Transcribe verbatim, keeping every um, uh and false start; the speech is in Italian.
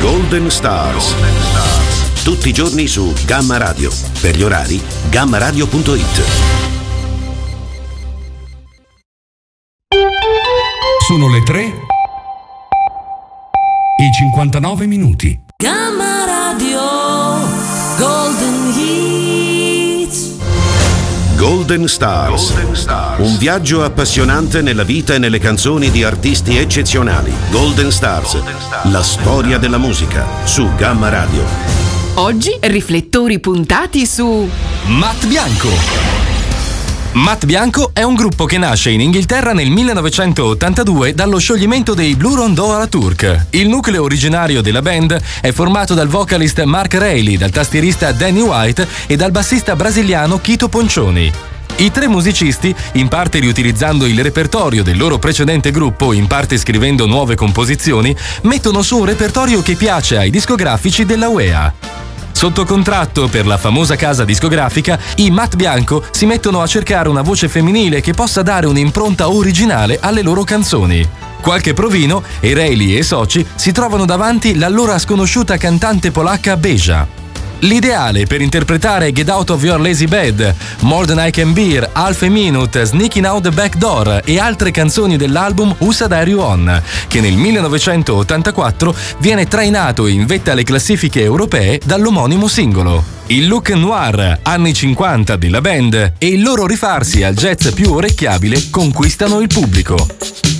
Golden Stars. Tutti i giorni su Gamma Radio. Per gli orari, gamma radio punto it. Sono le tre e cinquantanove minuti. Gamma Radio Golden Hits. Golden Stars. Golden Stars. Un viaggio appassionante nella vita e nelle canzoni di artisti eccezionali. Golden Stars. Golden Stars. La storia della musica su Gamma Radio. Oggi riflettori puntati su Matt Bianco. Matt Bianco è un gruppo che nasce in Inghilterra nel millenovecentottantadue dallo scioglimento dei Blue Rondeau Turk. Il nucleo originario della band è formato dal vocalist Mark Reilly, dal tastierista Danny White e dal bassista brasiliano Quito Poncioni. I tre musicisti, in parte riutilizzando il repertorio del loro precedente gruppo, in parte scrivendo nuove composizioni, mettono su un repertorio che piace ai discografici della U E A. Sotto contratto per la famosa casa discografica, i Matt Bianco si mettono a cercare una voce femminile che possa dare un'impronta originale alle loro canzoni. Qualche provino e Reilly e soci si trovano davanti l'allora sconosciuta cantante polacca Beja. L'ideale per interpretare Get Out of Your Lazy Bed, More Than I Can Bear, Half a Minute, Sneaking Out the Back Door e altre canzoni dell'album Who Said I On, che nel millenovecentottantaquattro viene trainato in vetta alle classifiche europee dall'omonimo singolo. Il look noir, anni cinquanta della band e il loro rifarsi al jazz più orecchiabile conquistano il pubblico.